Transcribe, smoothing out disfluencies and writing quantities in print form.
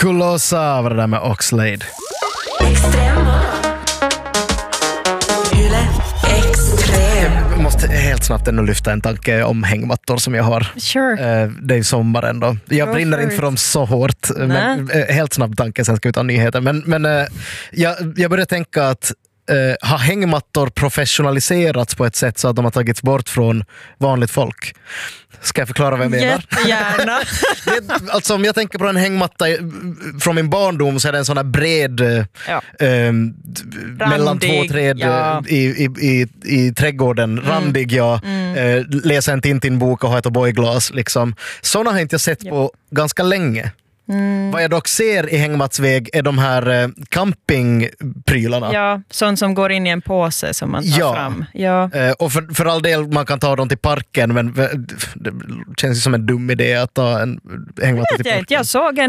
Muskulosa var det där med Oxlade. Jag måste helt snabbt ändå lyfta en tanke om hängmattor som jag har. Sure. Det är ju sommaren då. Jag brinner inte för dem så hårt. Men, helt snabb tanke, sen ska vi ta nyheter. Men jag började tänka att har hängmattor professionaliserats på ett sätt så att de har tagits bort från vanligt folk? Ska jag förklara vad jag menar? Jättegärna. Alltså om jag tänker på en hängmatta från min barndom så är det en sån här bred mellan två träd i trädgården, randig läsa en Tintin-bok och ha ett O'boy-glas liksom. Såna har inte jag sett på ganska länge. Vad jag dock ser i hängmattsväg är de här campingprylarna. Ja, sånt som går in i en påse som man tar fram. Ja. Och för all del man kan ta dem till parken, men det känns ju som en dum idé att ta en hängmatta till parken. Jag såg